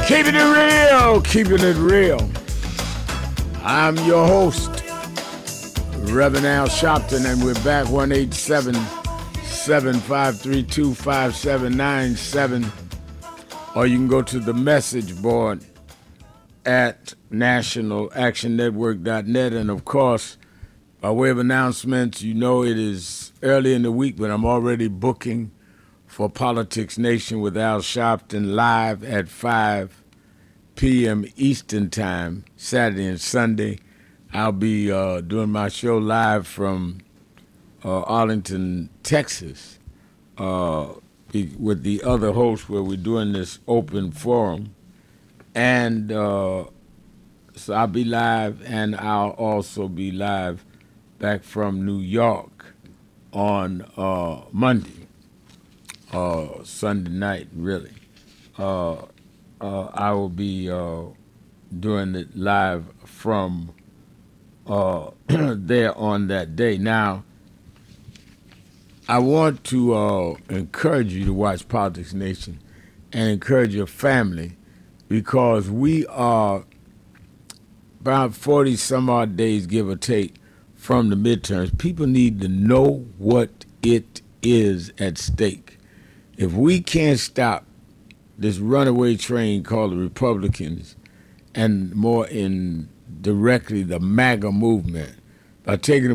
Keeping it real, keeping it real. I'm your host, Reverend Al Sharpton, and we're back 1-877-532-5797. Or you can go to the message board at nationalactionnetwork.net. And of course, by way of announcements, you know it is early in the week, but I'm already booking for Politics Nation with Al Sharpton live at 5 p.m. Eastern Time, Saturday and Sunday. I'll be doing my show live from Arlington, Texas, with the other hosts where we're doing this open forum. And so I'll be live, and I'll also be live back from New York on Monday. Sunday night, really. I will be doing it live from there on that day. Now, I want to encourage you to watch Politics Nation and encourage your family, because we are about 40 some odd days, give or take, from the midterms. People need to know what it is at stake. If we can't stop this runaway train called the Republicans, and more indirectly the MAGA movement, by taking